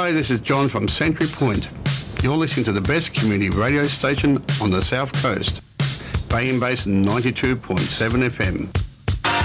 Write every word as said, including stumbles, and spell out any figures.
G'day, this is John from Century Point. You're listening to the best community radio station on the South Coast, Bay and Basin ninety-two point seven F M.